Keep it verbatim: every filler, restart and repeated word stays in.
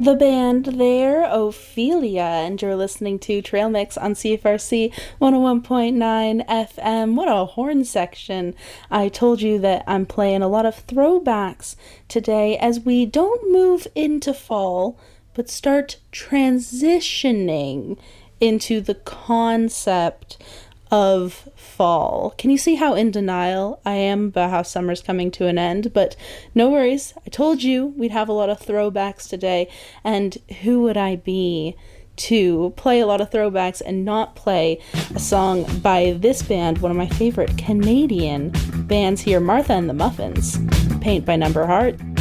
The band there, Ophelia, and you're listening to Trail Mix on C F R C one oh one point nine F M. What a horn section. I told you that I'm playing a lot of throwbacks today as we don't move into fall, but start transitioning into the concept of fall. Can you see how in denial I am about how summer's coming to an end? But no worries. I told you we'd have a lot of throwbacks today, and who would I be to play a lot of throwbacks and not play a song by this band, one of my favorite Canadian bands here, Martha and the Muffins, Paint by Number Heart.